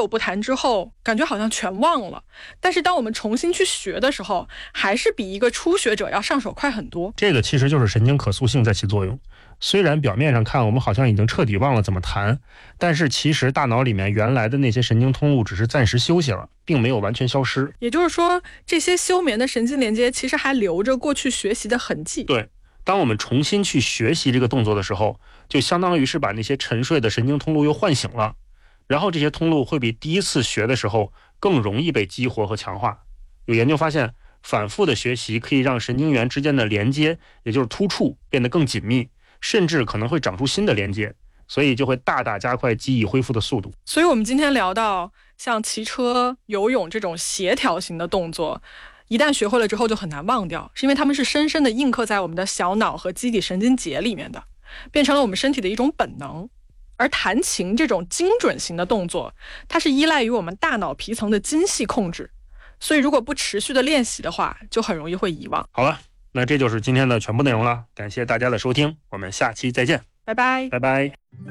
久不谈之后，感觉好像全忘了。但是当我们重新去学的时候，还是比一个初学者要上手快很多。 这个其实就是神经可塑性在起作用。虽然表面上看我们好像已经彻底忘了怎么弹，但是其实大脑里面原来的那些神经通路只是暂时休息了，并没有完全消失。 也就是说，这些休眠的神经连接其实还留着过去学习的痕迹。 对，当我们重新去学习这个动作的时候，就相当于是把那些沉睡的神经通路又唤醒了，然后这些通路会比第一次学的时候更容易被激活和强化。有研究发现，反复的学习可以让神经元之间的连接，也就是突触变得更紧密，甚至可能会长出新的连接，所以就会大大加快记忆恢复的速度。 所以我们今天聊到像骑车、游泳这种协调型的动作，一旦学会了之后就很难忘掉，是因为它们是深深的印刻在我们的小脑和基底神经节里面的，变成了我们身体的一种本能。而弹琴这种精准型的动作，它是依赖于我们大脑皮层的精细控制，所以如果不持续的练习的话，就很容易会遗忘。 好了，那这就是今天的全部内容了，感谢大家的收听，我们下期再见， 拜拜。 拜拜。